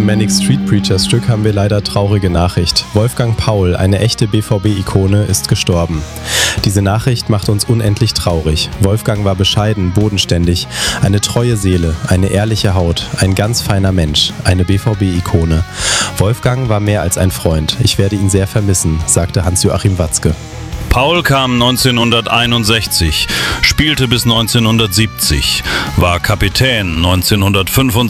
Manic Street Preacher Stück haben wir leider traurige Nachricht. Wolfgang Paul, eine echte BVB-Ikone, ist gestorben. Diese Nachricht macht uns unendlich traurig. Wolfgang war bescheiden, bodenständig, eine treue Seele, eine ehrliche Haut, ein ganz feiner Mensch, eine BVB-Ikone. Wolfgang war mehr als ein Freund. Ich werde ihn sehr vermissen, sagte Hans-Joachim Watzke. Paul kam 1961, spielte bis 1970, war Kapitän 1975.